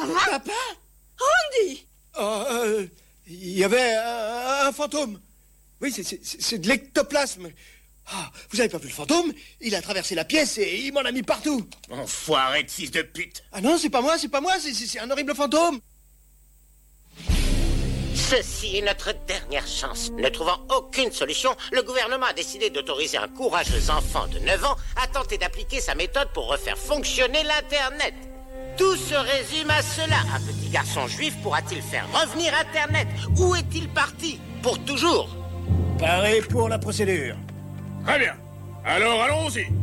Papa? Randy! Il y avait un fantôme. Oui, c'est de l'ectoplasme. Ah, vous avez pas vu le fantôme? Il a traversé la pièce et il m'en a mis partout. Enfoiré de fils de pute. Ah non, c'est pas moi, c'est un horrible fantôme. Ceci est notre dernière chance. Ne trouvant aucune solution, le gouvernement a décidé d'autoriser un courageux enfant de 9 ans à tenter d'appliquer sa méthode pour refaire fonctionner l'Internet. Tout se résume à cela. Un petit garçon juif pourra-t-il faire revenir Internet? Où est-il parti? Pour toujours? Paré pour la procédure. Très bien. Alors allons-y.